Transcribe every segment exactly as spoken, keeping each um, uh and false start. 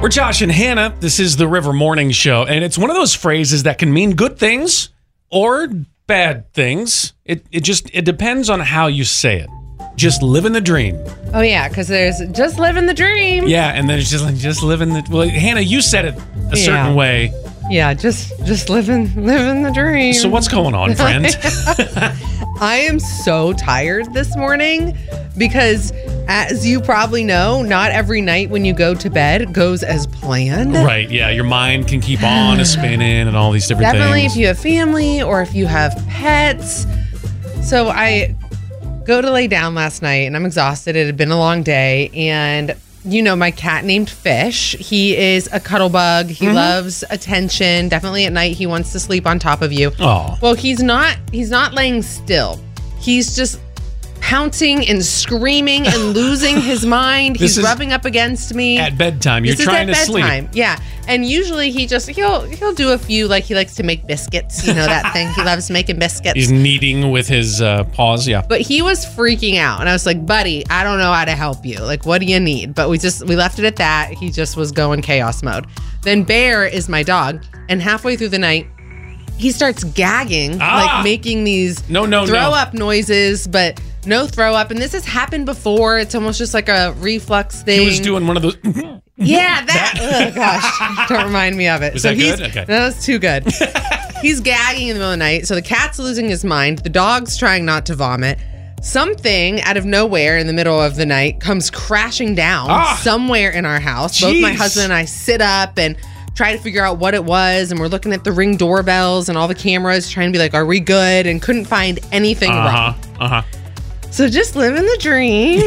We're Josh and Hannah. This is the River Morning Show, and it's one of those phrases that can mean good things or bad things. It it just it depends on how you say it. Just living the dream. Oh yeah, because there's just living the dream. Yeah, and then it's just like just living the. Well, Hannah, you said it a certain Yeah. way. Yeah, just just living living the dream. So what's going on, friend? I am so tired this morning because, as you probably know, not every night when you go to bed goes as planned. Right? Yeah, your mind can keep on a spinning and all these different Definitely things. if you have family or if you have pets. So I go to lay down last night and I'm exhausted. It had been a long day. And, you know, my cat named Fish, he is a cuddle bug. He mm-hmm. loves attention. Definitely at night, he wants to sleep on top of you. Oh. Well, he's not, he's not laying still. He's just pouncing and screaming and losing his mind. He's rubbing up against me at bedtime. You're this trying is at to bedtime. sleep. Yeah, and usually he just he'll he'll do a few, like he likes to make biscuits. You know that thing. He loves making biscuits. He's kneading with his uh, paws. Yeah. But he was freaking out, and I was like, "Buddy, I don't know how to help you. Like, what do you need?" But we just we left it at that. He just was going chaos mode. Then Bear is my dog, and halfway through the night, he starts gagging, ah! like making these no no throw no. up noises, but. No throw up, and this has happened before. It's almost just like a reflux thing. He was doing one of those. Yeah, that. Oh gosh, don't remind me of it. Was so that he's, good? Okay, that was too good. He's gagging in the middle of the night. So the cat's losing his mind. The dog's trying not to vomit. Something out of nowhere in the middle of the night comes crashing down ah, somewhere in our house. Geez. Both my husband and I sit up and try to figure out what it was, and we're looking at the Ring doorbells and all the cameras, trying to be like, "Are we good?" And couldn't find anything uh-huh, wrong. Uh huh. So just living the dream.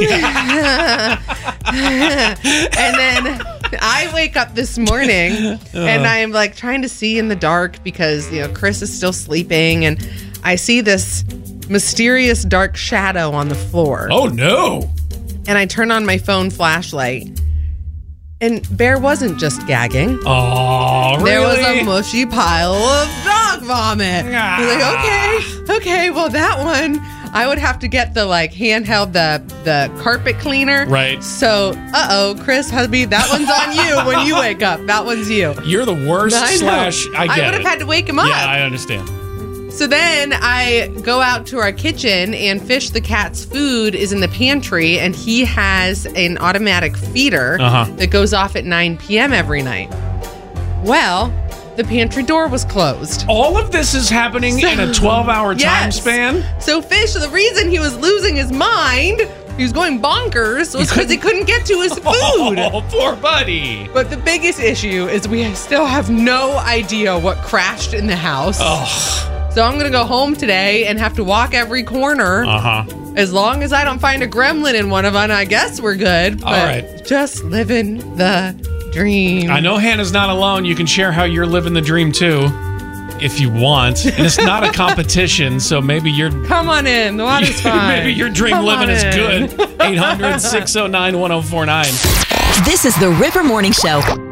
And then I wake up this morning and I'm like trying to see in the dark because, you know, Chris is still sleeping, and I see this mysterious dark shadow on the floor. Oh no. And I turn on my phone flashlight, and Bear wasn't just gagging. Oh, really? There was a mushy pile of dog vomit. Ah. I was like, okay, okay, well that one I would have to get the like handheld the the carpet cleaner. Right. So, uh-oh, Chris, hubby, that one's on you when you wake up. That one's you. You're the worst I slash I get I would have it. had to wake him up. Yeah, I understand. So then I go out to our kitchen, and Fish, the cat's food, is in the pantry, and he has an automatic feeder uh-huh. that goes off at nine p.m. every night. Well, the pantry door was closed. All of this is happening so, in a twelve-hour time yes. span? So Fish, the reason he was losing his mind, he was going bonkers, was because he couldn't get to his food. Oh, poor buddy. But the biggest issue is we still have no idea what crashed in the house. Oh. So I'm going to go home today and have to walk every corner. Uh-huh. As long as I don't find a gremlin in one of them, I guess we're good. All but right. Just living the dream. I know Hannah's not alone. You can share how you're living the dream, too, if you want. And it's not a competition, so maybe you're... Come on in. The water's fine. Maybe your dream Come living is in. good. eight hundred, six oh nine, one oh four nine. This is the River Morning Show.